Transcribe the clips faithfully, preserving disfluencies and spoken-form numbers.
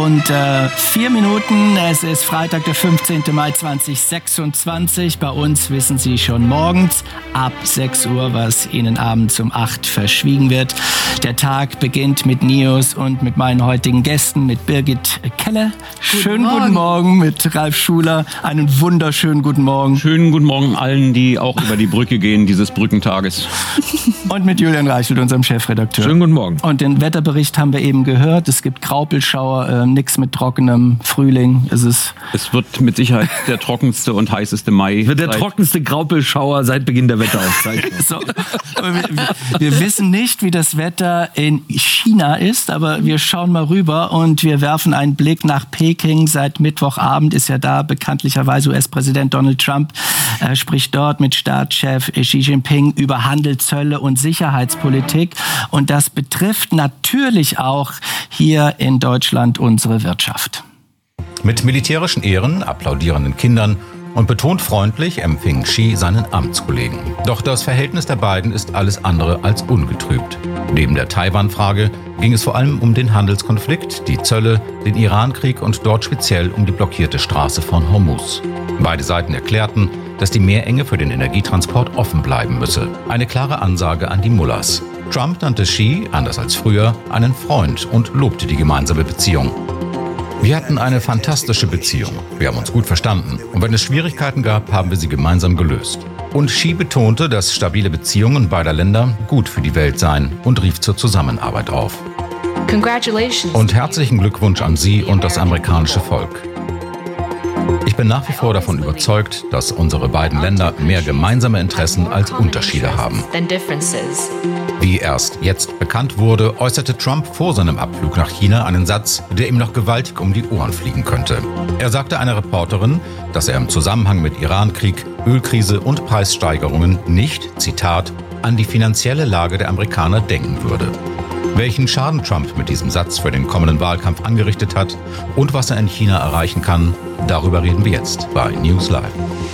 und äh, vier Minuten. Es ist Freitag, der fünfzehnten Mai zweitausendsechsundzwanzig. Bei uns wissen Sie schon morgens ab sechs Uhr, was Ihnen abends um acht verschwiegen wird. Der Tag beginnt mit News und mit meinen heutigen Gästen, mit Birgit Keller. Schönen guten Morgen. Guten Morgen mit Ralf Schuler. Einen wunderschönen guten Morgen. Schönen guten Morgen allen, die auch über die Brücke gehen dieses Brückentages. Und mit Julian Reichelt, unserem Chefredakteur. Schönen guten Morgen. Und den Wetterbericht haben wir eben gehört. Es gibt Graupelschauer, äh, nichts mit trockenem Frühling. Es ist es wird mit Sicherheit der trockenste und heißeste Mai. Wird der trockenste Graupelschauer seit Beginn der Wetteraufzeichnung. so, wir, wir wissen nicht, wie das Wetter in China ist, aber wir schauen mal rüber und wir werfen einen Blick nach Peking. Seit Mittwochabend ist ja da bekanntlicherweise U S-Präsident Donald Trump. Er spricht dort mit Staatschef Xi Jinping über Handel, Zölle und Sicherheitspolitik. Und das betrifft natürlich auch hier in Deutschland unsere Wirtschaft. Mit militärischen Ehren, applaudierenden Kindern und betont freundlich empfing Xi seinen Amtskollegen. Doch das Verhältnis der beiden ist alles andere als ungetrübt. Neben der Taiwan-Frage ging es vor allem um den Handelskonflikt, die Zölle, den Iran-Krieg und dort speziell um die blockierte Straße von Hormuz. Beide Seiten erklärten, dass die Meerenge für den Energietransport offen bleiben müsse. Eine klare Ansage an die Mullahs. Trump nannte Xi, anders als früher, einen Freund und lobte die gemeinsame Beziehung. Wir hatten eine fantastische Beziehung. Wir haben uns gut verstanden. Und wenn es Schwierigkeiten gab, haben wir sie gemeinsam gelöst. Und Xi betonte, dass stabile Beziehungen beider Länder gut für die Welt seien und rief zur Zusammenarbeit auf. Congratulations. Und herzlichen Glückwunsch an Sie und das amerikanische Volk. Ich bin nach wie vor davon überzeugt, dass unsere beiden Länder mehr gemeinsame Interessen als Unterschiede haben. Wie erst jetzt bekannt wurde, äußerte Trump vor seinem Abflug nach China einen Satz, der ihm noch gewaltig um die Ohren fliegen könnte. Er sagte einer Reporterin, dass er im Zusammenhang mit Iran-Krieg, Ölkrise und Preissteigerungen nicht, Zitat, an die finanzielle Lage der Amerikaner denken würde. Welchen Schaden Trump mit diesem Satz für den kommenden Wahlkampf angerichtet hat und was er in China erreichen kann, darüber reden wir jetzt bei News Live.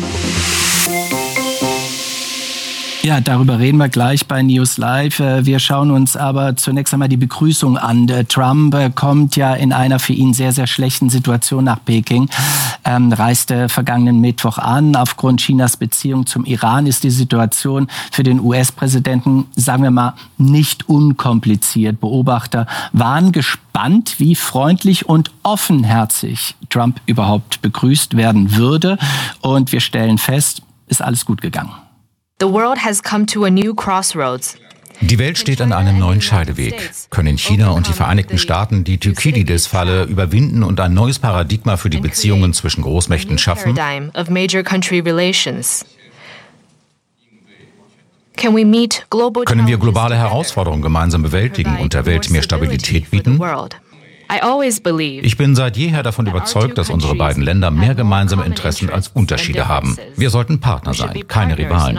Ja, darüber reden wir gleich bei News Live. Wir schauen uns aber zunächst einmal die Begrüßung an. Trump kommt ja in einer für ihn sehr, sehr schlechten Situation nach Peking, ähm, reiste vergangenen Mittwoch an. Aufgrund Chinas Beziehung zum Iran ist die Situation für den U S-Präsidenten, sagen wir mal, nicht unkompliziert. Beobachter waren gespannt, wie freundlich und offenherzig Trump überhaupt begrüßt werden würde. Und wir stellen fest, ist alles gut gegangen. The world has come to a new crossroads. Die Welt steht an einem neuen Scheideweg. Können China und die Vereinigten Staaten die Thukydides-Falle überwinden und ein neues Paradigma für die Beziehungen zwischen Großmächten schaffen? Können wir globale Herausforderungen gemeinsam bewältigen und der Welt mehr Stabilität bieten? Ich bin seit jeher davon überzeugt, dass unsere beiden Länder mehr gemeinsame Interessen als Unterschiede haben. Wir sollten Partner sein, keine Rivalen.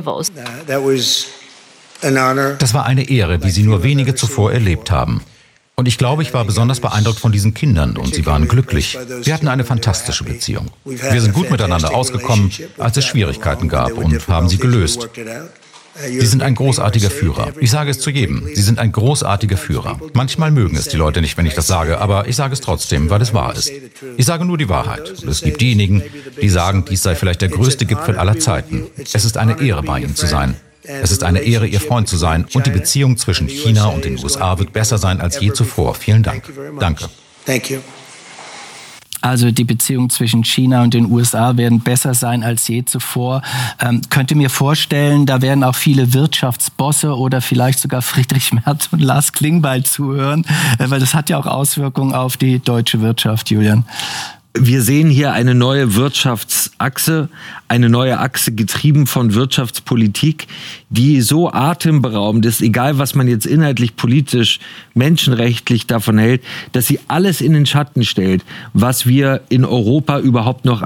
Das war eine Ehre, wie Sie nur wenige zuvor erlebt haben. Und ich glaube, ich war besonders beeindruckt von diesen Kindern und sie waren glücklich. Wir hatten eine fantastische Beziehung. Wir sind gut miteinander ausgekommen, als es Schwierigkeiten gab und haben sie gelöst. Sie sind ein großartiger Führer. Ich sage es zu jedem. Sie sind ein großartiger Führer. Manchmal mögen es die Leute nicht, wenn ich das sage, aber ich sage es trotzdem, weil es wahr ist. Ich sage nur die Wahrheit. Und es gibt diejenigen, die sagen, dies sei vielleicht der größte Gipfel aller Zeiten. Es ist eine Ehre, bei Ihnen zu sein. Es ist eine Ehre, Ihr Freund zu sein. Und die Beziehung zwischen China und den U S A wird besser sein als je zuvor. Vielen Dank. Danke. Also die Beziehungen zwischen China und den U S A werden besser sein als je zuvor. Ähm, könnte mir vorstellen, da werden auch viele Wirtschaftsbosse oder vielleicht sogar Friedrich Merz und Lars Klingbeil zuhören, äh, weil das hat ja auch Auswirkungen auf die deutsche Wirtschaft, Julian. Wir sehen hier eine neue Wirtschaftsachse, eine neue Achse getrieben von Wirtschaftspolitik, die so atemberaubend ist, egal was man jetzt inhaltlich, politisch, menschenrechtlich davon hält, dass sie alles in den Schatten stellt, was wir in Europa überhaupt noch an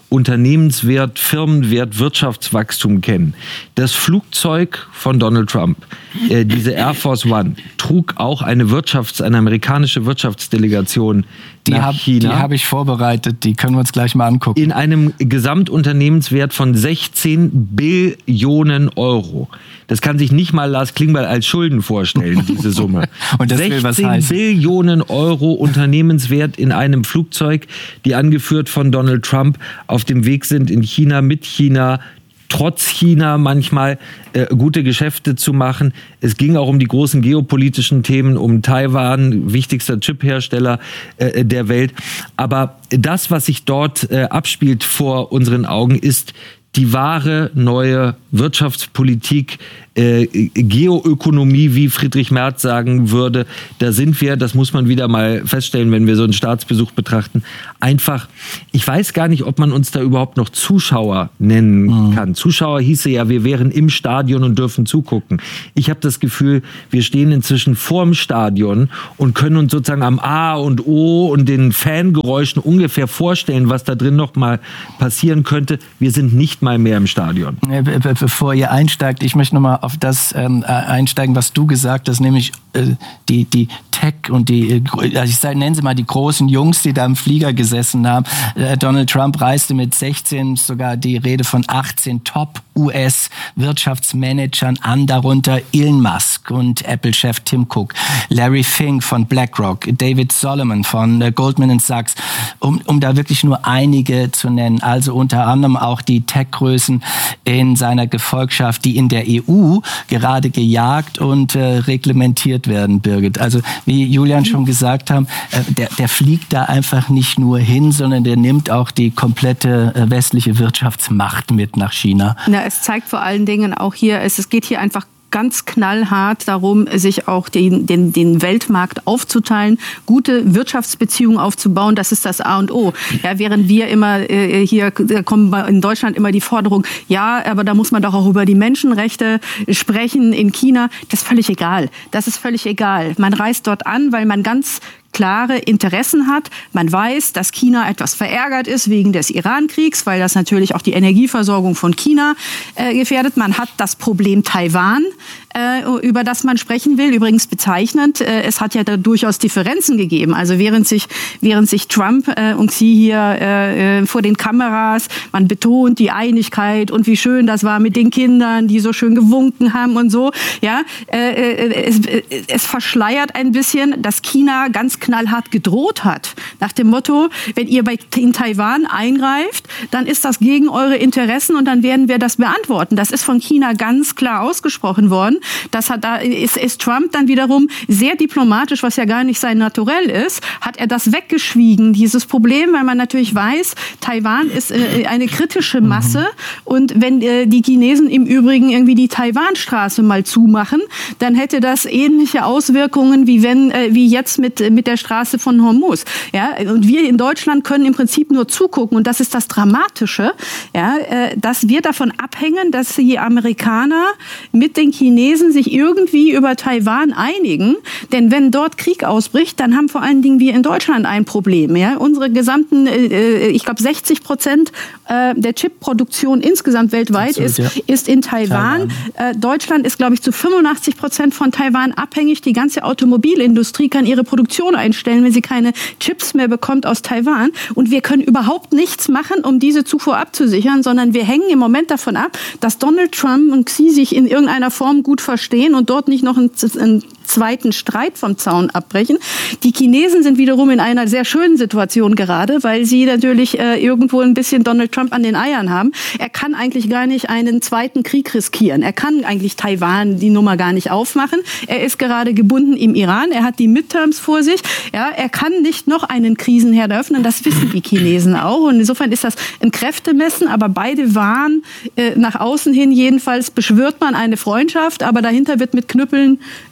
Unternehmenswert, Firmenwert, Wirtschaftswachstum kennen. Das Flugzeug von Donald Trump, äh, diese Air Force One, trug auch eine Wirtschafts-, eine amerikanische Wirtschaftsdelegation die nach hab, China. Die habe ich vorbereitet, die können wir uns gleich mal angucken. In einem Gesamtunternehmenswert von sechzehn Billionen Euro. Das kann sich nicht mal Lars Klingbeil als Schulden vorstellen, diese Summe. Und das will was sechzehn heißen. Billionen Euro Unternehmenswert in einem Flugzeug, die angeführt von Donald Trump auf dem Weg sind, in China, mit China, trotz China manchmal äh, gute Geschäfte zu machen. Es ging auch um die großen geopolitischen Themen, um Taiwan, wichtigster Chiphersteller äh, der Welt. Aber das, was sich dort äh, abspielt vor unseren Augen, ist die wahre neue Wirtschaftspolitik, äh, Geoökonomie, wie Friedrich Merz sagen würde. Da sind wir, das muss man wieder mal feststellen, wenn wir so einen Staatsbesuch betrachten, einfach, ich weiß gar nicht, ob man uns da überhaupt noch Zuschauer nennen mhm. kann. Zuschauer hieße ja, wir wären im Stadion und dürfen zugucken. Ich habe das Gefühl, wir stehen inzwischen vorm Stadion und können uns sozusagen am A und O und den Fangeräuschen ungefähr vorstellen, was da drin noch mal passieren könnte. Wir sind nicht mal mehr im Stadion. Bevor ihr einsteigt, ich möchte noch mal auf das ähm, einsteigen, was du gesagt hast, nämlich äh, die, die Tech und die, also ich sage, nennen Sie mal die großen Jungs, die da im Flieger gesessen haben. Äh, Donald Trump reiste mit sechzehn, sogar die Rede von achtzehn Top-U S-Wirtschaftsmanagern an, darunter Elon Musk und Apple-Chef Tim Cook, Larry Fink von BlackRock, David Solomon von äh, Goldman Sachs, um, um da wirklich nur einige zu nennen. Also unter anderem auch die Tech-Größen in seiner Gefolgschaft, die in der E U gerade gejagt und äh, reglementiert werden, Birgit. Also wie Julian schon gesagt haben, äh, der, der fliegt da einfach nicht nur hin, sondern der nimmt auch die komplette äh, westliche Wirtschaftsmacht mit nach China. Na, es zeigt vor allen Dingen auch hier, es, es geht hier einfach ganz knallhart darum, sich auch den, den, den Weltmarkt aufzuteilen, gute Wirtschaftsbeziehungen aufzubauen, das ist das A und O. Ja, während wir immer äh, hier da kommen in Deutschland immer die Forderung, ja, aber da muss man doch auch über die Menschenrechte sprechen in China. Das ist völlig egal. Das ist völlig egal. Man reist dort an, weil man ganz klare Interessen hat. Man weiß, dass China etwas verärgert ist wegen des Iran-Kriegs, weil das natürlich auch die Energieversorgung von China äh, gefährdet. Man hat das Problem Taiwan, äh, über das man sprechen will. Übrigens bezeichnend, äh, es hat ja da durchaus Differenzen gegeben. Also während sich, während sich Trump äh, und Xi hier äh, vor den Kameras, man betont die Einigkeit und wie schön das war mit den Kindern, die so schön gewunken haben und so. Ja, äh, es, es verschleiert ein bisschen, dass China ganz knallhart gedroht hat, nach dem Motto, wenn ihr bei, in Taiwan eingreift, dann ist das gegen eure Interessen und dann werden wir das beantworten. Das ist von China ganz klar ausgesprochen worden. Das hat, da ist, ist Trump dann wiederum sehr diplomatisch, was ja gar nicht sein Naturell ist, hat er das weggeschwiegen, dieses Problem, weil man natürlich weiß, Taiwan ist äh, eine kritische Masse und wenn äh, die Chinesen im Übrigen irgendwie die Taiwanstraße mal zumachen, dann hätte das ähnliche Auswirkungen, wie wenn, äh, wie jetzt mit, mit der Straße von Hormuz. Ja, und wir in Deutschland können im Prinzip nur zugucken und das ist das Dramatische, ja, äh, dass wir davon abhängen, dass die Amerikaner mit den Chinesen sich irgendwie über Taiwan einigen, denn wenn dort Krieg ausbricht, dann haben vor allen Dingen wir in Deutschland ein Problem. Ja? Unsere gesamten, äh, ich glaube sechzig Prozent äh, der Chipproduktion insgesamt weltweit Absolut, ist, ja. ist in Taiwan. Taiwan. Äh, Deutschland ist, glaube ich, zu fünfundachtzig Prozent von Taiwan abhängig. Die ganze Automobilindustrie kann ihre Produktion einstellen, wenn sie keine Chips mehr bekommt aus Taiwan. Und wir können überhaupt nichts machen, um diese Zufuhr abzusichern, sondern wir hängen im Moment davon ab, dass Donald Trump und Xi sich in irgendeiner Form gut verstehen und dort nicht noch einen, einen zweiten Streit vom Zaun abbrechen. Die Chinesen sind wiederum in einer sehr schönen Situation gerade, weil sie natürlich äh, irgendwo ein bisschen Donald Trump an den Eiern haben. Er kann eigentlich gar nicht einen zweiten Krieg riskieren. Er kann eigentlich Taiwan die Nummer gar nicht aufmachen. Er ist gerade gebunden im Iran. Er hat die Midterms vor sich. Ja, er kann nicht noch einen Krisenherd öffnen. Das wissen die Chinesen auch. Und insofern ist das ein Kräftemessen. Aber beide waren äh, nach außen hin jedenfalls beschwört man eine Freundschaft. Aber dahinter wird mit Knüppeln ganz ordentlich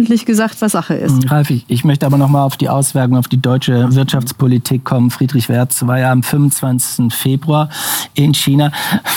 öffentlich gesagt, was Sache ist. Ralf, ich, ich möchte aber noch mal auf die Auswirkungen auf die deutsche Wirtschaftspolitik kommen. Friedrich Merz war ja am fünfundzwanzigsten Februar in China.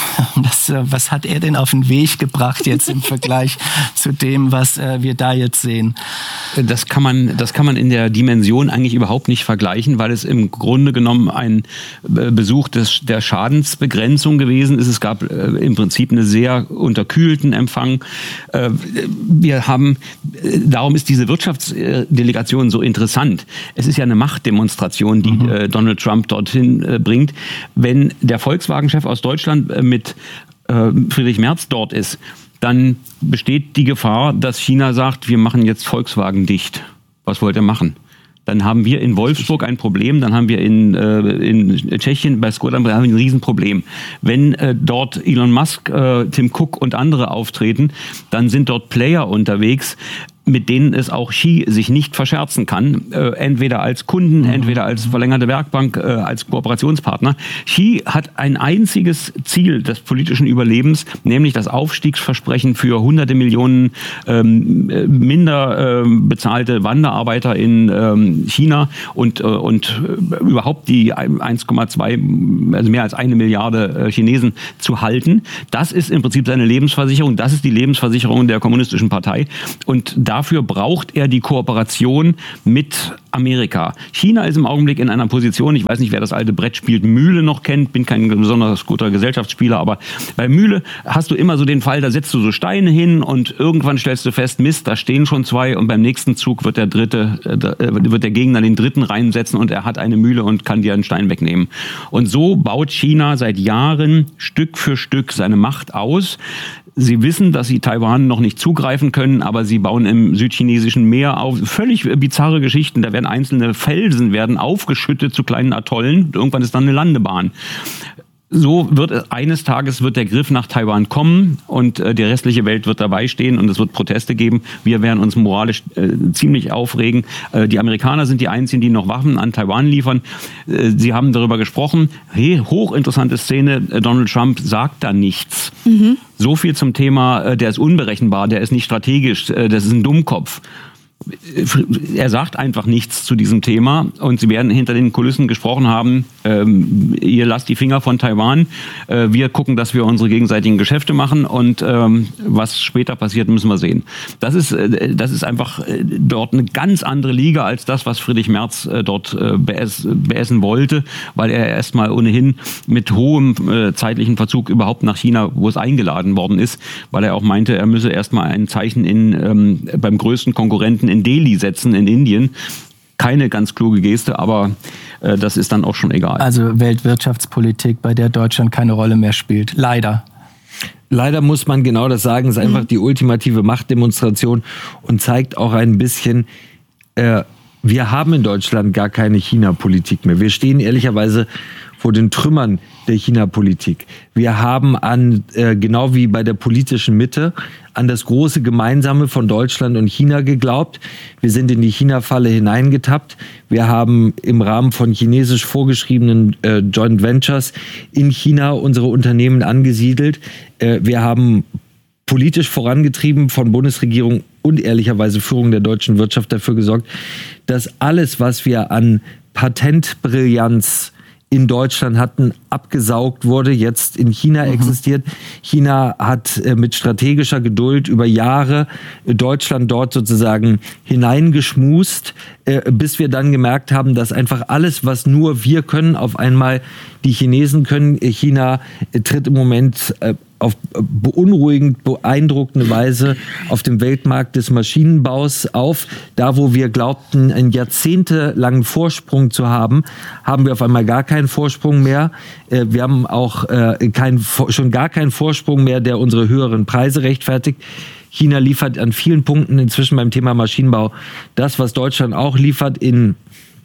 Das, was hat er denn auf den Weg gebracht jetzt im Vergleich zu dem, was äh, wir da jetzt sehen? Das kann man, das kann man in der Dimension eigentlich überhaupt nicht vergleichen, weil es im Grunde genommen ein Besuch des, der Schadensbegrenzung gewesen ist. Es gab äh, im Prinzip einen sehr unterkühlten Empfang. Äh, wir haben, äh, darum ist diese Wirtschaftsdelegation so interessant. Es ist ja eine Machtdemonstration, die mhm. äh, Donald Trump dorthin äh, bringt. Wenn der Volkswagen-Chef aus Deutschland äh, mit äh, Friedrich Merz dort ist, dann besteht die Gefahr, dass China sagt, wir machen jetzt Volkswagen dicht. Was wollt ihr machen? Dann haben wir in Wolfsburg ein Problem, dann haben wir in, äh, in Tschechien bei Skoda haben wir ein Riesenproblem. Wenn äh, dort Elon Musk, äh, Tim Cook und andere auftreten, dann sind dort Player unterwegs, mit denen es auch Xi sich nicht verscherzen kann, äh, entweder als Kunden, mhm. entweder als verlängerte Werkbank, äh, als Kooperationspartner. Xi hat ein einziges Ziel des politischen Überlebens, nämlich das Aufstiegsversprechen für hunderte Millionen ähm, minder äh, bezahlte Wanderarbeiter in ähm, China und, äh, und überhaupt die eins Komma zwei, also mehr als eine Milliarde äh, Chinesen zu halten. Das ist im Prinzip seine Lebensversicherung, das ist die Lebensversicherung der Kommunistischen Partei und da Dafür braucht er die Kooperation mit Amerika. China ist im Augenblick in einer Position, ich weiß nicht, wer das alte Brettspiel Mühle noch kennt, bin kein besonders guter Gesellschaftsspieler, aber bei Mühle hast du immer so den Fall, da setzt du so Steine hin und irgendwann stellst du fest, Mist, da stehen schon zwei und beim nächsten Zug wird der dritte, äh, wird der Gegner den dritten reinsetzen und er hat eine Mühle und kann dir einen Stein wegnehmen. Und so baut China seit Jahren Stück für Stück seine Macht aus. Sie wissen, dass sie Taiwan noch nicht zugreifen können, aber sie bauen im südchinesischen Meer auf. Völlig bizarre Geschichten. Da werden einzelne Felsen werden aufgeschüttet zu kleinen Atollen. Irgendwann ist dann eine Landebahn. So wird es, eines Tages wird der Griff nach Taiwan kommen und äh, die restliche Welt wird dabei stehen und es wird Proteste geben. Wir werden uns moralisch äh, ziemlich aufregen. Äh, die Amerikaner sind die einzigen, die noch Waffen an Taiwan liefern. Äh, sie haben darüber gesprochen. Hey, hochinteressante Szene. Äh, Donald Trump sagt da nichts. Mhm. So viel zum Thema, äh, der ist unberechenbar, der ist nicht strategisch, äh, das ist ein Dummkopf. Er sagt einfach nichts zu diesem Thema und sie werden hinter den Kulissen gesprochen haben, ähm, ihr lasst die Finger von Taiwan, äh, wir gucken, dass wir unsere gegenseitigen Geschäfte machen und ähm, was später passiert, müssen wir sehen. Das ist, äh, das ist einfach äh, dort eine ganz andere Liga als das, was Friedrich Merz äh, dort äh, beess, beessen wollte, weil er erstmal ohnehin mit hohem äh, zeitlichen Verzug überhaupt nach China, wo es eingeladen worden ist, weil er auch meinte, er müsse erstmal ein Zeichen in, ähm, beim größten Konkurrenten in Delhi setzen, in Indien. Keine ganz kluge Geste, aber äh, das ist dann auch schon egal. Also Weltwirtschaftspolitik, bei der Deutschland keine Rolle mehr spielt. Leider. Leider muss man genau das sagen, es ist einfach die ultimative Machtdemonstration und zeigt auch ein bisschen, äh, wir haben in Deutschland gar keine China-Politik mehr. Wir stehen ehrlicherweise vor den Trümmern der China-Politik. Wir haben an, äh, genau wie bei der politischen Mitte, an das große Gemeinsame von Deutschland und China geglaubt. Wir sind in die China-Falle hineingetappt. Wir haben im Rahmen von chinesisch vorgeschriebenen äh, Joint Ventures in China unsere Unternehmen angesiedelt. Äh, wir haben politisch vorangetrieben von Bundesregierung und ehrlicherweise Führung der deutschen Wirtschaft dafür gesorgt, dass alles, was wir an Patentbrillanz in Deutschland hatten, abgesaugt wurde, jetzt in China mhm. existiert. China hat äh, mit strategischer Geduld über Jahre äh, Deutschland dort sozusagen hineingeschmust, äh, bis wir dann gemerkt haben, dass einfach alles, was nur wir können, auf einmal die Chinesen können. China äh, tritt im Moment äh, auf beunruhigend, beeindruckende Weise auf dem Weltmarkt des Maschinenbaus auf. Da, wo wir glaubten, einen jahrzehntelangen Vorsprung zu haben, haben wir auf einmal gar keinen Vorsprung mehr. Wir haben auch kein, schon gar keinen Vorsprung mehr, der unsere höheren Preise rechtfertigt. China liefert an vielen Punkten inzwischen beim Thema Maschinenbau das, was Deutschland auch liefert, in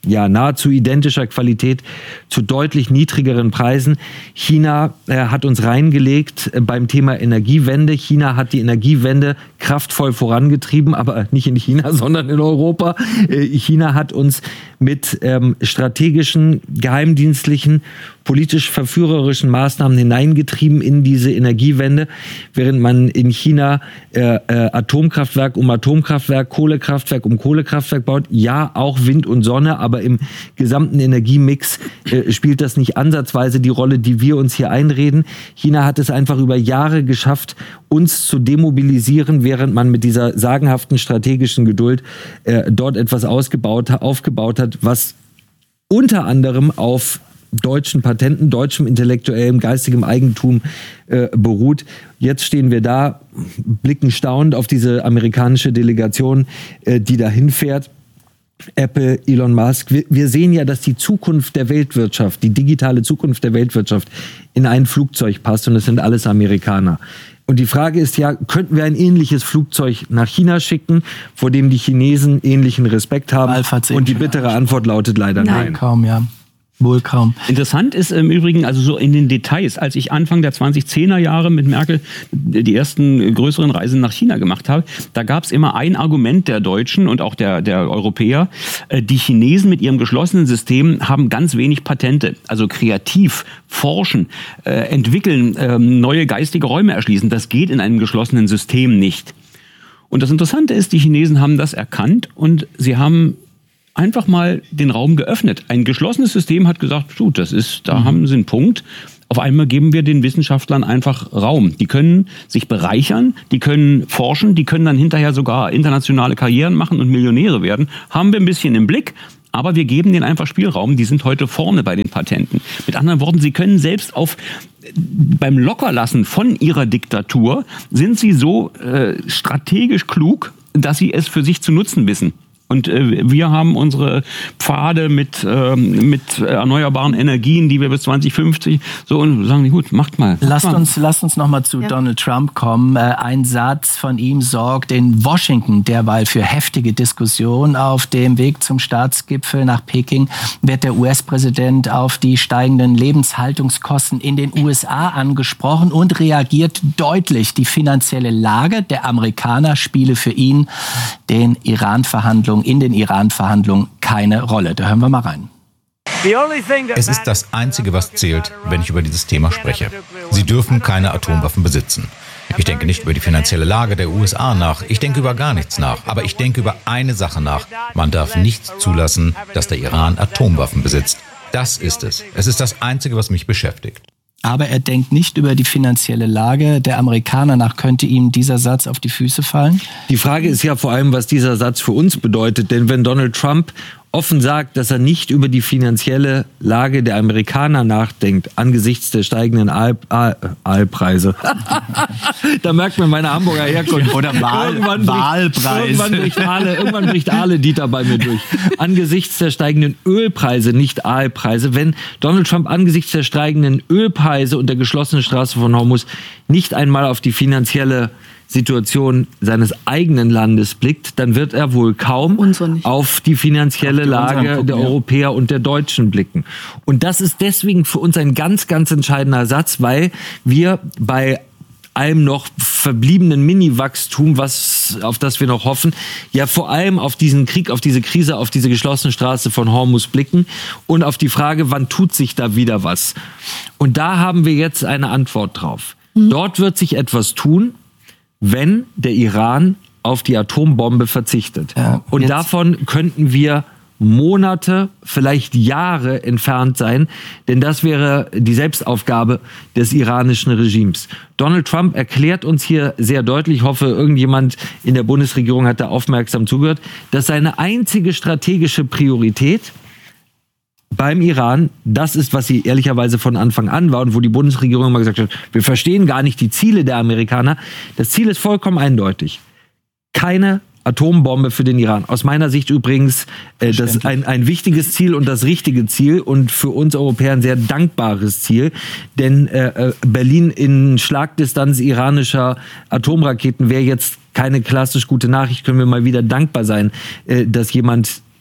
ja, nahezu identischer Qualität zu deutlich niedrigeren Preisen. China äh, hat uns reingelegt äh, beim Thema Energiewende. China hat die Energiewende kraftvoll vorangetrieben, aber nicht in China, sondern in Europa. Äh, China hat uns mit ähm, strategischen, geheimdienstlichen, politisch verführerischen Maßnahmen hineingetrieben in diese Energiewende, während man in China äh, äh, Atomkraftwerk um Atomkraftwerk, Kohlekraftwerk um Kohlekraftwerk baut. Ja, auch Wind und Sonne, aber im gesamten Energiemix äh, spielt das nicht ansatzweise die Rolle, die wir uns hier einreden. China hat es einfach über Jahre geschafft, uns zu demobilisieren, während man mit dieser sagenhaften strategischen Geduld äh, dort etwas ausgebaut, aufgebaut hat, was unter anderem auf deutschen Patenten, deutschem intellektuellem, geistigem Eigentum äh, beruht. Jetzt stehen wir da, blicken staunend auf diese amerikanische Delegation, äh, die dahin fährt. Apple, Elon Musk. Wir, wir sehen ja, dass die Zukunft der Weltwirtschaft, die digitale Zukunft der Weltwirtschaft in ein Flugzeug passt und es sind alles Amerikaner. Und die Frage ist ja, könnten wir ein ähnliches Flugzeug nach China schicken, vor dem die Chinesen ähnlichen Respekt haben? Und die bittere Antwort lautet leider nein. Nein, kaum, ja. Wohl kaum. Interessant ist im Übrigen, also so in den Details, als ich Anfang der zweitausendzehner Jahre mit Merkel die ersten größeren Reisen nach China gemacht habe, da gab es immer ein Argument der Deutschen und auch der, der Europäer, die Chinesen mit ihrem geschlossenen System haben ganz wenig Patente, also kreativ forschen, äh, entwickeln, äh, neue geistige Räume erschließen. Das geht in einem geschlossenen System nicht. Und das Interessante ist, die Chinesen haben das erkannt und sie haben einfach mal den Raum geöffnet. Ein geschlossenes System hat gesagt, gut, das ist, da mhm. haben sie einen Punkt. Auf einmal geben wir den Wissenschaftlern einfach Raum. Die können sich bereichern, die können forschen, die können dann hinterher sogar internationale Karrieren machen und Millionäre werden. Haben wir ein bisschen im Blick, aber wir geben denen einfach Spielraum. Die sind heute vorne bei den Patenten. Mit anderen Worten, sie können selbst auf beim Lockerlassen von ihrer Diktatur sind sie so äh, strategisch klug, dass sie es für sich zu nutzen wissen. Und äh, wir haben unsere Pfade mit, ähm, mit erneuerbaren Energien, die wir bis zwanzig fünfzig so und sagen, gut, macht mal. Macht lasst mal. uns, lasst uns noch mal zu ja. Donald Trump kommen. Äh, ein Satz von ihm sorgt in Washington derweil für heftige Diskussionen. Auf dem Weg zum Staatsgipfel nach Peking wird der U S-Präsident auf die steigenden Lebenshaltungskosten in den U S A angesprochen und reagiert deutlich. Die finanzielle Lage der Amerikaner spiele für ihn den Iran-Verhandlungen in den Iran-Verhandlungen keine Rolle. Da hören wir mal rein. Es ist das Einzige, was zählt, wenn ich über dieses Thema spreche. Sie dürfen keine Atomwaffen besitzen. Ich denke nicht über die finanzielle Lage der U S A nach. Ich denke über gar nichts nach. Aber ich denke über eine Sache nach. Man darf nicht zulassen, dass der Iran Atomwaffen besitzt. Das ist es. Es ist das Einzige, was mich beschäftigt. Aber er denkt nicht über die finanzielle Lage der Amerikaner nach. Könnte ihm dieser Satz auf die Füße fallen? Die Frage ist ja vor allem, was dieser Satz für uns bedeutet. Denn wenn Donald Trump offen sagt, dass er nicht über die finanzielle Lage der Amerikaner nachdenkt, angesichts der steigenden Aal, Aal, Aalpreise. Da merkt man meine Hamburger Herkunft. Oder Wahl, irgendwann Wahlpreis. Bricht, irgendwann, bricht Aale, irgendwann bricht Aale Dieter bei mir durch. Angesichts der steigenden Ölpreise, nicht Aalpreise. Wenn Donald Trump angesichts der steigenden Ölpreise und der geschlossenen Straße von Hormuz nicht einmal auf die finanzielle Situation seines eigenen Landes blickt, dann wird er wohl kaum auf die finanzielle Lage der Europäer und der Deutschen blicken. Und das ist deswegen für uns ein ganz, ganz entscheidender Satz, weil wir bei allem noch verbliebenen Mini-Wachstum, was, auf das wir noch hoffen, ja vor allem auf diesen Krieg, auf diese Krise, auf diese geschlossene Straße von Hormuz blicken und auf die Frage, wann tut sich da wieder was? Und da haben wir jetzt eine Antwort drauf. Mhm. Dort wird sich etwas tun, wenn der Iran auf die Atombombe verzichtet. Ja, und davon könnten wir Monate, vielleicht Jahre entfernt sein, denn das wäre die Selbstaufgabe des iranischen Regimes. Donald Trump erklärt uns hier sehr deutlich, ich hoffe, irgendjemand in der Bundesregierung hat da aufmerksam zugehört, dass seine einzige strategische Priorität beim Iran, das ist, was sie ehrlicherweise von Anfang an war und wo die Bundesregierung immer gesagt hat, wir verstehen gar nicht die Ziele der Amerikaner. Das Ziel ist vollkommen eindeutig. Keine Atombombe für den Iran. Aus meiner Sicht übrigens äh, das ist ein, ein wichtiges Ziel und das richtige Ziel und für uns Europäer ein sehr dankbares Ziel. Denn äh, Berlin in Schlagdistanz iranischer Atomraketen wäre jetzt keine klassisch gute Nachricht. Können wir mal wieder dankbar sein, äh, dass jemand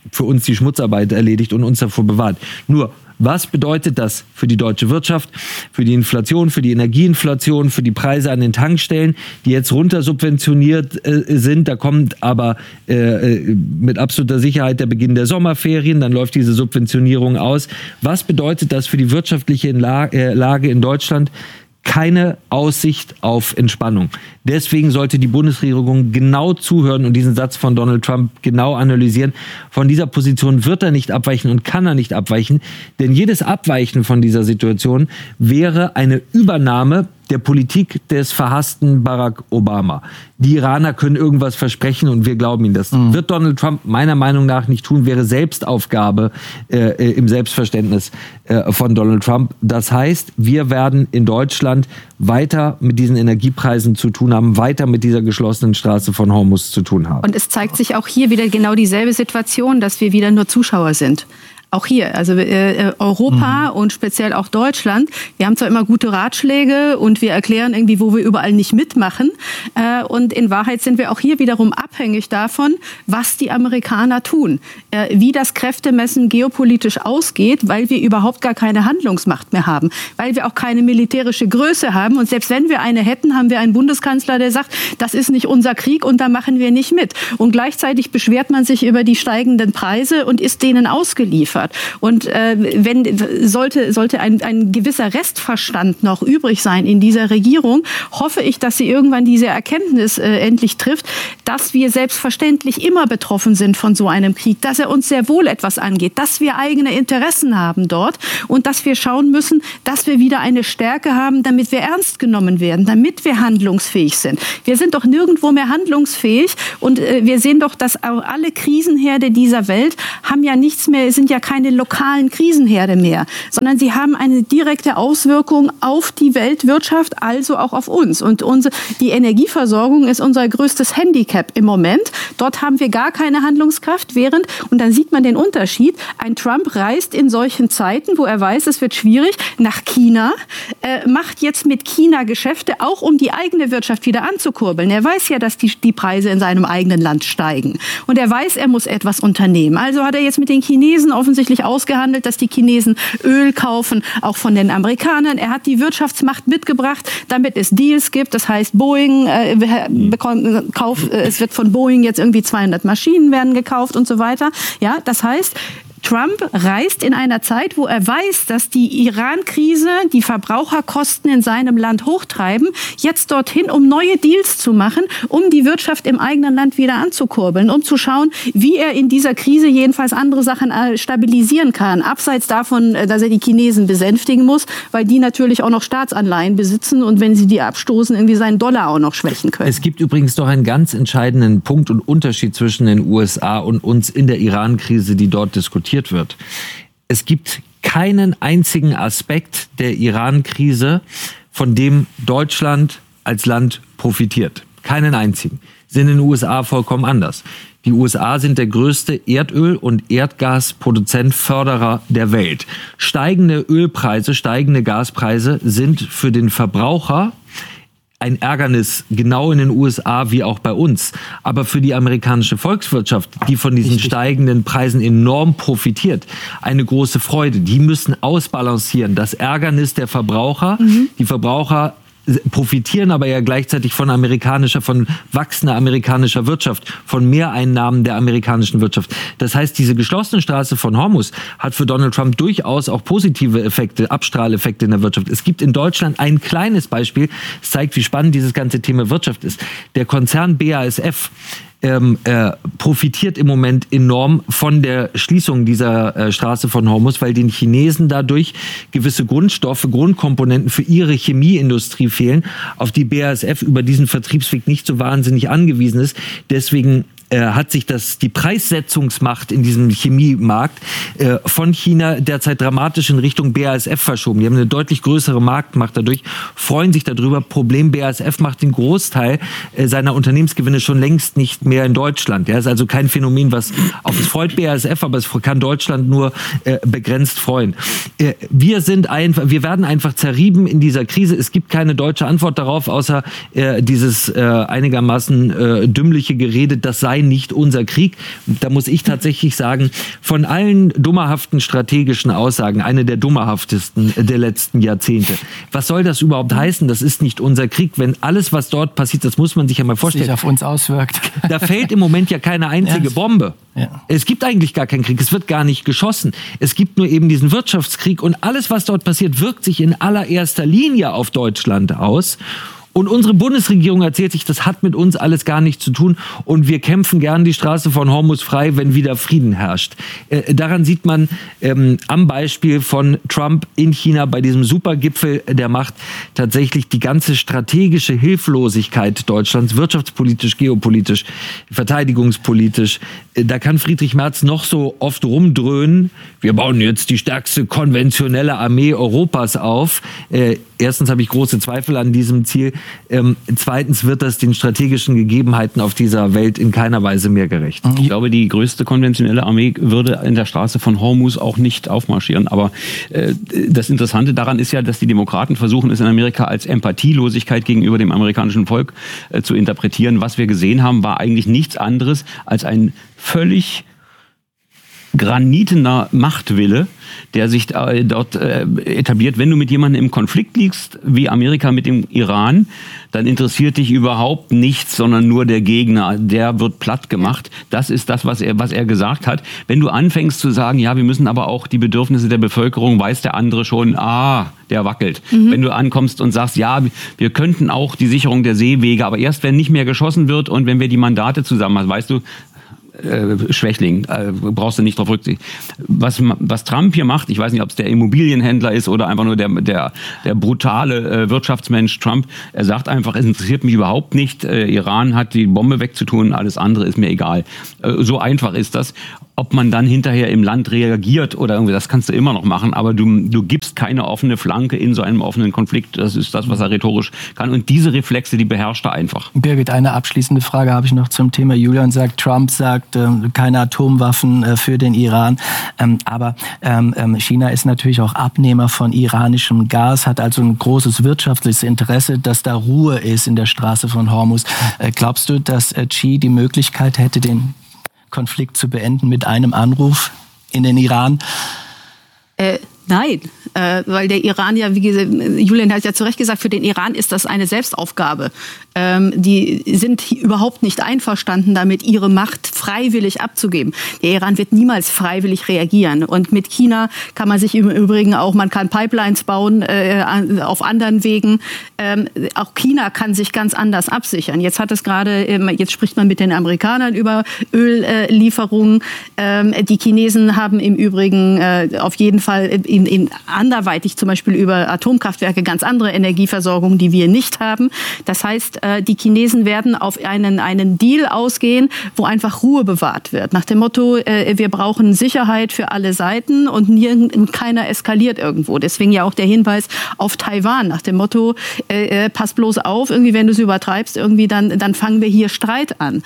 für uns die Schmutzarbeit erledigt und uns davor bewahrt. Nur, was bedeutet das für die deutsche Wirtschaft, für die Inflation, für die Energieinflation, für die Preise an den Tankstellen, die jetzt runtersubventioniert äh, sind? Da kommt aber äh, mit absoluter Sicherheit der Beginn der Sommerferien, dann läuft diese Subventionierung aus. Was bedeutet das für die wirtschaftliche Lage in Deutschland? Keine Aussicht auf Entspannung. Deswegen sollte die Bundesregierung genau zuhören und diesen Satz von Donald Trump genau analysieren. Von dieser Position wird er nicht abweichen und kann er nicht abweichen, denn jedes Abweichen von dieser Situation wäre eine Übernahme der Politik des verhassten Barack Obama. Die Iraner können irgendwas versprechen und wir glauben ihnen das. Mhm. Wird Donald Trump meiner Meinung nach nicht tun, wäre Selbstaufgabe äh, im Selbstverständnis äh, von Donald Trump. Das heißt, wir werden in Deutschland weiter mit diesen Energiepreisen zu tun haben, weiter mit dieser geschlossenen Straße von Hormuz zu tun haben. Und es zeigt sich auch hier wieder genau dieselbe Situation, dass wir wieder nur Zuschauer sind. Auch hier, also äh, Europa mhm. und speziell auch Deutschland, wir haben zwar immer gute Ratschläge und wir erklären irgendwie, wo wir überall nicht mitmachen. Äh, und in Wahrheit sind wir auch hier wiederum abhängig davon, was die Amerikaner tun. Äh, wie das Kräftemessen geopolitisch ausgeht, weil wir überhaupt gar keine Handlungsmacht mehr haben. Weil wir auch keine militärische Größe haben. Und selbst wenn wir eine hätten, haben wir einen Bundeskanzler, der sagt, das ist nicht unser Krieg und da machen wir nicht mit. Und gleichzeitig beschwert man sich über die steigenden Preise und ist denen ausgeliefert. Und äh, wenn sollte sollte ein, ein gewisser Restverstand noch übrig sein in dieser Regierung, hoffe ich, dass sie irgendwann diese Erkenntnis äh, endlich trifft, dass wir selbstverständlich immer betroffen sind von so einem Krieg, dass er uns sehr wohl etwas angeht, dass wir eigene Interessen haben dort und dass wir schauen müssen, dass wir wieder eine Stärke haben, damit wir ernst genommen werden, damit wir handlungsfähig sind. Wir sind doch nirgendwo mehr handlungsfähig und äh, wir sehen doch, dass auch alle Krisenherde dieser Welt haben ja nichts mehr, sind ja keine lokalen Krisenherde mehr, sondern sie haben eine direkte Auswirkung auf die Weltwirtschaft, also auch auf uns. Und unsere, die Energieversorgung ist unser größtes Handicap im Moment. Dort haben wir gar keine Handlungskraft, während, und dann sieht man den Unterschied, ein Trump reist in solchen Zeiten, wo er weiß, es wird schwierig, nach China, äh, macht jetzt mit China Geschäfte, auch um die eigene Wirtschaft wieder anzukurbeln. Er weiß ja, dass die, die Preise in seinem eigenen Land steigen. Und er weiß, er muss etwas unternehmen. Also hat er jetzt mit den Chinesen offensichtlich ausgehandelt, dass die Chinesen Öl kaufen, auch von den Amerikanern. Er hat die Wirtschaftsmacht mitgebracht, damit es Deals gibt. Das heißt, Boeing äh, bekommt, kauft, äh, es wird von Boeing jetzt irgendwie zweihundert Maschinen werden gekauft und so weiter. Ja, das heißt, Trump reist in einer Zeit, wo er weiß, dass die Iran-Krise die Verbraucherkosten in seinem Land hochtreiben, jetzt dorthin, um neue Deals zu machen, um die Wirtschaft im eigenen Land wieder anzukurbeln, um zu schauen, wie er in dieser Krise jedenfalls andere Sachen stabilisieren kann. Abseits davon, dass er die Chinesen besänftigen muss, weil die natürlich auch noch Staatsanleihen besitzen und wenn sie die abstoßen, irgendwie seinen Dollar auch noch schwächen können. Es gibt übrigens doch einen ganz entscheidenden Punkt und Unterschied zwischen den U S A und uns in der Iran-Krise, die dort diskutiert wird. Es gibt keinen einzigen Aspekt der Iran-Krise, von dem Deutschland als Land profitiert. Keinen einzigen. Sind in den U S A vollkommen anders. Die U S A sind der größte Erdöl- und Erdgasproduzent, Förderer der Welt. Steigende Ölpreise, steigende Gaspreise sind für den Verbraucher ein Ärgernis, genau in den U S A wie auch bei uns. Aber für die amerikanische Volkswirtschaft, die von diesen Richtig. steigenden Preisen enorm profitiert, eine große Freude. Die müssen ausbalancieren. Das Ärgernis der Verbraucher, mhm. die Verbraucher profitieren aber ja gleichzeitig von amerikanischer, von wachsender amerikanischer Wirtschaft, von Mehreinnahmen der amerikanischen Wirtschaft. Das heißt, diese geschlossene Straße von Hormuz hat für Donald Trump durchaus auch positive Effekte, Abstrahleffekte in der Wirtschaft. Es gibt in Deutschland ein kleines Beispiel, das zeigt, wie spannend dieses ganze Thema Wirtschaft ist. Der Konzern B A S F Ähm, äh, profitiert im Moment enorm von der Schließung dieser äh, Straße von Hormuz, weil den Chinesen dadurch gewisse Grundstoffe, Grundkomponenten für ihre Chemieindustrie fehlen, auf die B A S F über diesen Vertriebsweg nicht so wahnsinnig angewiesen ist. Deswegen äh, hat sich das, die Preissetzungsmacht in diesem Chemiemarkt äh, von China derzeit dramatisch in Richtung B A S F verschoben. Die haben eine deutlich größere Marktmacht dadurch, freuen sich darüber. Problem, B A S F macht den Großteil äh, seiner Unternehmensgewinne schon längst nicht mehr in Deutschland. Ja, ist also kein Phänomen, was auf es freut B A S F, aber es kann Deutschland nur äh, begrenzt freuen. Äh, wir sind einfach, wir werden einfach zerrieben in dieser Krise. Es gibt keine deutsche Antwort darauf, außer äh, dieses äh, einigermaßen äh, dümmliche Gerede, das sei sei nicht unser Krieg. Da muss ich tatsächlich sagen, von allen dummerhaften strategischen Aussagen, eine der dummerhaftesten der letzten Jahrzehnte. Was soll das überhaupt heißen? Das ist nicht unser Krieg. Wenn alles, was dort passiert, das muss man sich ja mal vorstellen. Sich auf uns auswirkt. Da fällt im Moment ja keine einzige ja. Bombe. Ja. Es gibt eigentlich gar keinen Krieg. Es wird gar nicht geschossen. Es gibt nur eben diesen Wirtschaftskrieg. Und alles, was dort passiert, wirkt sich in allererster Linie auf Deutschland aus. Und unsere Bundesregierung erzählt sich, das hat mit uns alles gar nichts zu tun und wir kämpfen gern die Straße von Hormuz frei, wenn wieder Frieden herrscht. Äh, daran sieht man ähm, am Beispiel von Trump in China bei diesem Supergipfel der Macht tatsächlich die ganze strategische Hilflosigkeit Deutschlands, wirtschaftspolitisch, geopolitisch, verteidigungspolitisch. Äh, da kann Friedrich Merz noch so oft rumdröhnen, wir bauen jetzt die stärkste konventionelle Armee Europas auf. Äh, erstens habe ich große Zweifel an diesem Ziel. Ähm, zweitens wird das den strategischen Gegebenheiten auf dieser Welt in keiner Weise mehr gerecht. Ich glaube, die größte konventionelle Armee würde in der Straße von Hormuz auch nicht aufmarschieren. Aber äh, das Interessante daran ist ja, dass die Demokraten versuchen, es in Amerika als Empathielosigkeit gegenüber dem amerikanischen Volk äh, zu interpretieren. Was wir gesehen haben, war eigentlich nichts anderes als ein völlig granitener Machtwille, der sich äh, dort äh, etabliert. Wenn du mit jemandem im Konflikt liegst, wie Amerika mit dem Iran, dann interessiert dich überhaupt nichts, sondern nur der Gegner. Der wird platt gemacht. Das ist das, was er, was er gesagt hat. Wenn du anfängst zu sagen, ja, wir müssen aber auch die Bedürfnisse der Bevölkerung, weiß der andere schon, ah, der wackelt. Mhm. Wenn du ankommst und sagst, ja, wir könnten auch die Sicherung der Seewege, aber erst wenn nicht mehr geschossen wird und wenn wir die Mandate zusammen haben, weißt du, Äh, Schwächling, äh, brauchst du nicht drauf rücksicht. Was, was Trump hier macht, ich weiß nicht, ob es der Immobilienhändler ist oder einfach nur der, der, der brutale äh, Wirtschaftsmensch Trump, er sagt einfach, es interessiert mich überhaupt nicht, äh, Iran hat die Bombe wegzutun, alles andere ist mir egal. Äh, so einfach ist das. Ob man dann hinterher im Land reagiert oder irgendwie, das kannst du immer noch machen, aber du, du gibst keine offene Flanke in so einem offenen Konflikt. Das ist das, was er rhetorisch kann. Und diese Reflexe, die beherrscht er einfach. Birgit, eine abschließende Frage habe ich noch zum Thema. Julian sagt, Trump sagt, äh, keine Atomwaffen äh, für den Iran. Ähm, aber ähm, China ist natürlich auch Abnehmer von iranischem Gas, hat also ein großes wirtschaftliches Interesse, dass da Ruhe ist in der Straße von Hormuz. Äh, glaubst du, dass äh, Xi die Möglichkeit hätte, den Konflikt zu beenden mit einem Anruf in den Iran? Äh, nein, äh, weil der Iran ja, wie gesagt, Julian hat ja zu Recht gesagt, für den Iran ist das eine Selbstaufgabe. Ähm, die sind überhaupt nicht einverstanden damit, ihre Macht freiwillig abzugeben. Der Iran wird niemals freiwillig reagieren. Und mit China kann man sich im Übrigen auch, man kann Pipelines bauen äh, auf anderen Wegen. Ähm, auch China kann sich ganz anders absichern. Jetzt hat es gerade, jetzt spricht man mit den Amerikanern über Öllieferungen. Ähm, die Chinesen haben im Übrigen äh, auf jeden Fall in, in anderweitig zum Beispiel über Atomkraftwerke ganz andere Energieversorgung, die wir nicht haben. Das heißt, die Chinesen werden auf einen, einen Deal ausgehen, wo einfach Ruhe bewahrt wird. Nach dem Motto, wir brauchen Sicherheit für alle Seiten und keiner eskaliert irgendwo. Deswegen ja auch der Hinweis auf Taiwan. Nach dem Motto, pass bloß auf, irgendwie, wenn du es übertreibst, irgendwie dann, dann fangen wir hier Streit an.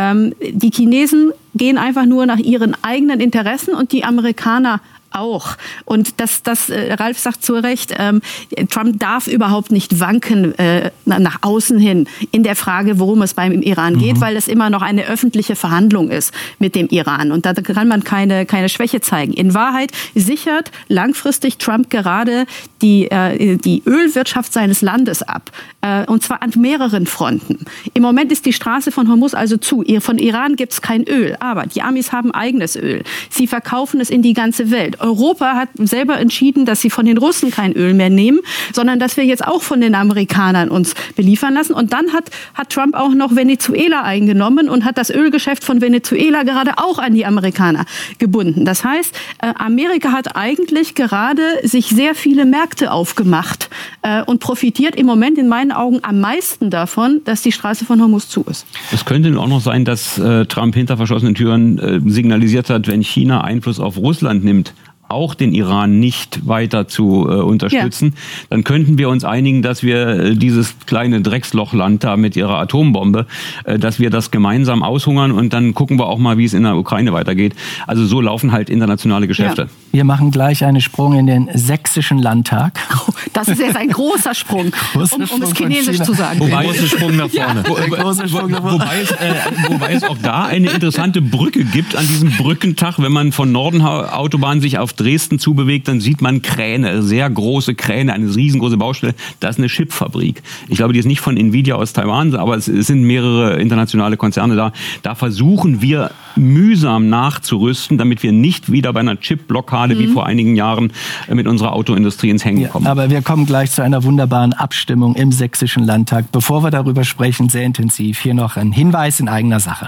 Die Chinesen gehen einfach nur nach ihren eigenen Interessen und die Amerikaner auch. Und das, das äh, Ralf sagt zu Recht, ähm, Trump darf überhaupt nicht wanken äh, nach außen hin in der Frage, worum es beim Iran geht, mhm. weil es immer noch eine öffentliche Verhandlung ist mit dem Iran. Und da kann man keine, keine Schwäche zeigen. In Wahrheit sichert langfristig Trump gerade die, äh, die Ölwirtschaft seines Landes ab. Äh, und zwar an mehreren Fronten. Im Moment ist die Straße von Hormuz also zu. Von Iran gibt es kein Öl. Aber die Amis haben eigenes Öl. Sie verkaufen es in die ganze Welt. Europa hat selber entschieden, dass sie von den Russen kein Öl mehr nehmen, sondern dass wir jetzt auch von den Amerikanern uns beliefern lassen. Und dann hat, hat Trump auch noch Venezuela eingenommen und hat das Ölgeschäft von Venezuela gerade auch an die Amerikaner gebunden. Das heißt, Amerika hat eigentlich gerade sich sehr viele Märkte aufgemacht und profitiert im Moment in meinen Augen am meisten davon, dass die Straße von Hormuz zu ist. Es könnte auch noch sein, dass äh, Trump hinter verschlossenen Türen äh, signalisiert hat, wenn China Einfluss auf Russland nimmt, auch den Iran nicht weiter zu äh, unterstützen, ja. dann könnten wir uns einigen, dass wir äh, dieses kleine Dreckslochland da mit ihrer Atombombe, äh, dass wir das gemeinsam aushungern und dann gucken wir auch mal, wie es in der Ukraine weitergeht. Also so laufen halt internationale Geschäfte. Ja. Wir machen gleich einen Sprung in den sächsischen Landtag. Das ist jetzt ein großer Sprung, Großer um, um Sprung es chinesisch zu sagen. Wobei, großer Sprung nach vorne. Ja. Wo, wo, wo, wobei, es, äh, wobei es auch da eine interessante Brücke gibt an diesem Brückentag. Wenn man von Nordenautobahn sich auf Dresden zubewegt, dann sieht man Kräne, sehr große Kräne, eine riesengroße Baustelle. Das ist eine Chipfabrik. Ich glaube, die ist nicht von Nvidia aus Taiwan, aber es, es sind mehrere internationale Konzerne da. Da versuchen wir mühsam nachzurüsten, damit wir nicht wieder bei einer Chip-Blockade mhm. wie vor einigen Jahren mit unserer Autoindustrie ins Hängen kommen. Ja, aber wir kommen gleich zu einer wunderbaren Abstimmung im sächsischen Landtag. Bevor wir darüber sprechen, sehr intensiv, hier noch ein Hinweis in eigener Sache.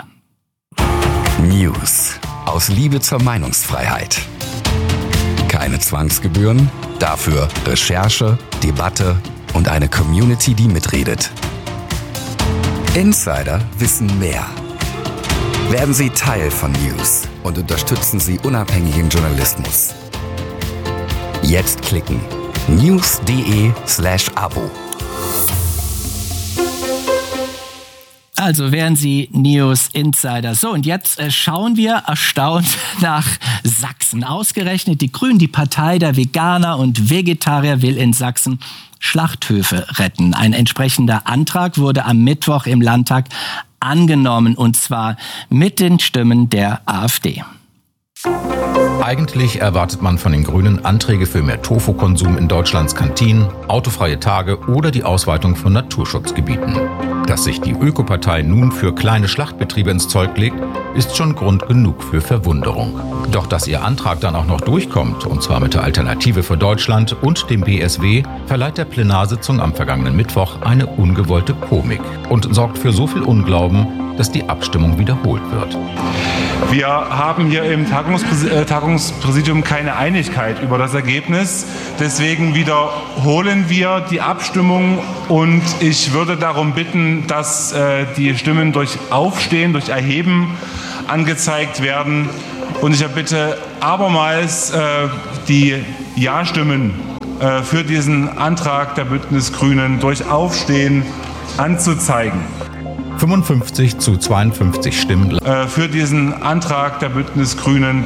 News aus Liebe zur Meinungsfreiheit. Keine Zwangsgebühren, dafür Recherche, Debatte und eine Community, die mitredet. Insider wissen mehr. Werden Sie Teil von News und unterstützen Sie unabhängigen Journalismus. Jetzt klicken news.de slash Abo. Also wären Sie News Insider. So, und jetzt äh, schauen wir erstaunt nach Sachsen. Ausgerechnet die Grünen, die Partei der Veganer und Vegetarier, will in Sachsen Schlachthöfe retten. Ein entsprechender Antrag wurde am Mittwoch im Landtag angenommen, und zwar mit den Stimmen der AfD. Eigentlich erwartet man von den Grünen Anträge für mehr Tofu-Konsum in Deutschlands Kantinen, autofreie Tage oder die Ausweitung von Naturschutzgebieten. Dass sich die Ökopartei nun für kleine Schlachtbetriebe ins Zeug legt, ist schon Grund genug für Verwunderung. Doch dass ihr Antrag dann auch noch durchkommt, und zwar mit der Alternative für Deutschland und dem B S W, verleiht der Plenarsitzung am vergangenen Mittwoch eine ungewollte Komik und sorgt für so viel Unglauben, dass die Abstimmung wiederholt wird. Wir haben hier im Tagungspräs- äh, Tagungspräsidium keine Einigkeit über das Ergebnis. Deswegen wiederholen wir die Abstimmung und ich würde darum bitten, dass äh, die Stimmen durch Aufstehen, durch Erheben angezeigt werden. Und ich erbitte abermals äh, die Ja-Stimmen äh, für diesen Antrag der Bündnisgrünen durch Aufstehen anzuzeigen. fünfundfünfzig zu zweiundfünfzig Stimmen Äh, für diesen Antrag der Bündnisgrünen